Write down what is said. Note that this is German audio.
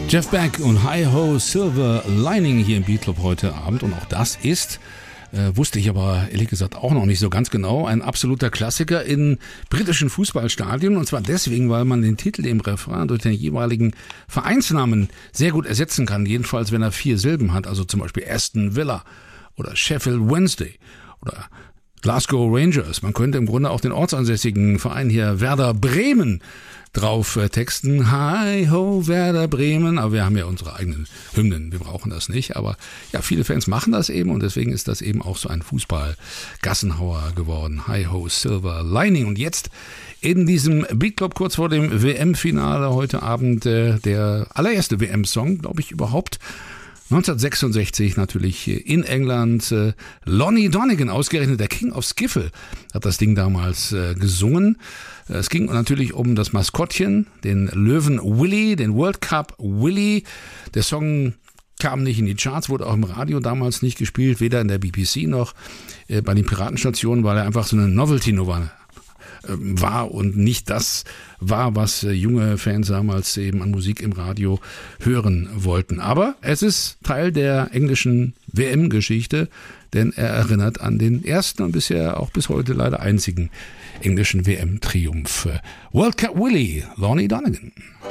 Jeff Beck und Hi Ho Silver Lining hier im Beat Club heute Abend. Und auch das ist, wusste ich aber ehrlich gesagt auch noch nicht so ganz genau, ein absoluter Klassiker in britischen Fußballstadien. Und zwar deswegen, weil man den Titel im Refrain durch den jeweiligen Vereinsnamen sehr gut ersetzen kann. Jedenfalls, wenn er 4 Silben hat. Also zum Beispiel Aston Villa oder Sheffield Wednesday oder Glasgow Rangers. Man könnte im Grunde auch den ortsansässigen Verein hier Werder Bremen drauf texten. Hi ho Werder Bremen. Aber wir haben ja unsere eigenen Hymnen. Wir brauchen das nicht. Aber ja, viele Fans machen das eben und deswegen ist das eben auch so ein Fußball-Gassenhauer geworden. Hi ho Silver Lining. Und jetzt in diesem Beat Club kurz vor dem WM-Finale heute Abend der allererste WM-Song, glaube ich, überhaupt. 1966 natürlich in England. Lonnie Donegan, ausgerechnet der King of Skiffle, hat das Ding damals gesungen. Es ging natürlich um das Maskottchen, den Löwen Willy, den World Cup Willy. Der Song kam nicht in die Charts, wurde auch im Radio damals nicht gespielt, weder in der BBC noch bei den Piratenstationen, weil er einfach so eine Novelty-Nummer war und nicht das war, was junge Fans damals eben an Musik im Radio hören wollten. Aber es ist Teil der englischen WM-Geschichte, denn er erinnert an den ersten und bisher auch bis heute leider einzigen englischen WM-Triumph. World Cup Willy, Lonnie Donegan.